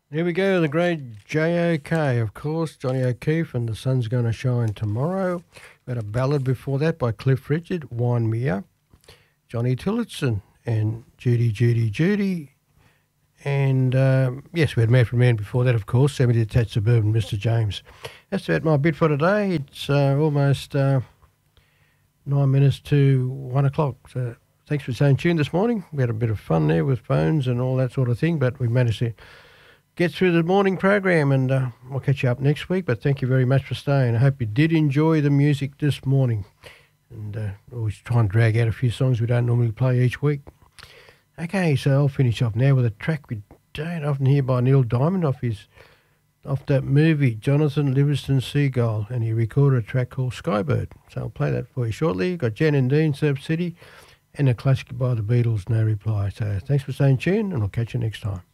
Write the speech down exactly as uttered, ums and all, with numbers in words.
Here we go, the great J O K, of course, Johnny O'Keefe and The Sun's Gonna Shine Tomorrow. We had a ballad before that by Cliff Richard, Wind Me Up, Johnny Tillotson and Judy, Judy, Judy. And um, yes, we had Manfred Mann before that, of course, semi-detached suburban Mister James. That's about my bit for today. It's uh, almost uh, nine minutes to one o'clock. So thanks for staying tuned this morning. We had a bit of fun there with phones and all that sort of thing, but we managed to get through the morning program, and uh, I'll catch you up next week. But thank you very much for staying. I hope you did enjoy the music this morning. And uh, always try and drag out a few songs we don't normally play each week. Okay, so I'll finish off now with a track we don't often hear by Neil Diamond off his off that movie, Jonathan Livingston Seagull, and he recorded a track called Skybird. So I'll play that for you shortly. Got Jen and Dean, Surf City, and a classic by the Beatles, No Reply. So thanks for staying tuned, and I'll catch you next time.